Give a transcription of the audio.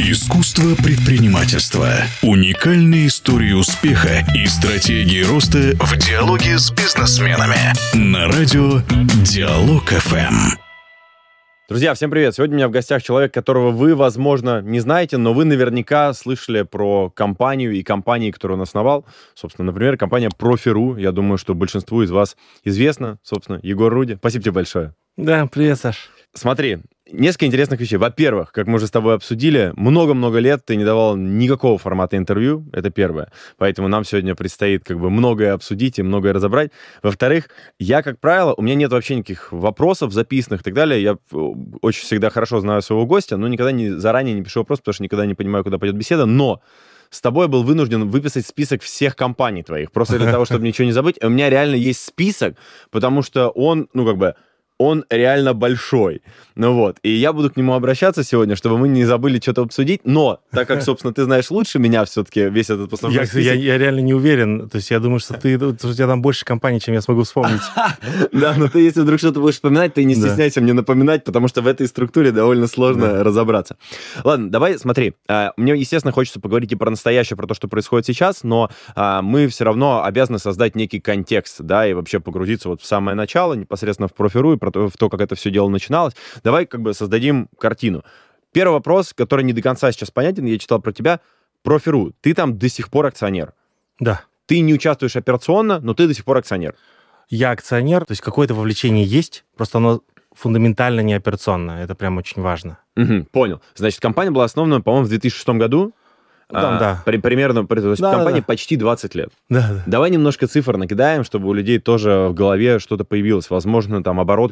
Искусство предпринимательства. Уникальные истории успеха и стратегии роста в диалоге с бизнесменами. На радио Диалог ФМ. Друзья, всем привет! Сегодня у меня в гостях человек, которого вы, возможно, не знаете, но вы наверняка слышали про компанию и компании, которую он основал. Собственно, например, компания Профи.ру. Я думаю, что большинству из вас известно. Собственно, Егор Руди. Спасибо тебе большое. Да, привет, Саш. Смотри, несколько интересных вещей. Во-первых, как мы уже с тобой обсудили, много-много лет ты не давал никакого формата интервью. Это первое. Поэтому нам сегодня предстоит многое обсудить и многое разобрать. Во-вторых, я, как правило, у меня нет вообще никаких вопросов записанных и так далее. Я очень всегда хорошо знаю своего гостя, но никогда заранее не пишу вопрос, потому что никогда не понимаю, куда пойдет беседа. Но с тобой был вынужден выписать список всех компаний твоих, просто для того, чтобы ничего не забыть. У меня реально есть список, потому что он, он реально большой. И я буду к нему обращаться сегодня, чтобы мы не забыли что-то обсудить. Но, так как, собственно, ты знаешь лучше меня все-таки весь этот послужной список... Я реально не уверен. То есть я думаю, что у тебя там больше компаний, чем я смогу вспомнить. Да, но ты, если вдруг что-то будешь вспоминать, ты не стесняйся мне напоминать, потому что в этой структуре довольно сложно разобраться. Ладно, давай, смотри. Мне, естественно, хочется поговорить и про настоящее, про то, что происходит сейчас, но мы все равно обязаны создать некий контекст, да, и вообще погрузиться в самое начало, непосредственно в Профи.ру и в то, как это все дело начиналось. Давай создадим картину. Первый вопрос, который не до конца сейчас понятен, я читал про тебя. Профи.ру, ты там до сих пор акционер. Да. Ты не участвуешь операционно, но ты до сих пор акционер. Я акционер, то есть какое-то вовлечение есть, просто оно фундаментально не операционное. Это прям очень важно. Угу, понял. Значит, компания была основана, по-моему, в 2006 году. Да. Примерно, то есть компании почти 20 лет. Да. Давай немножко цифр накидаем, чтобы у людей тоже в голове что-то появилось. Возможно, там оборот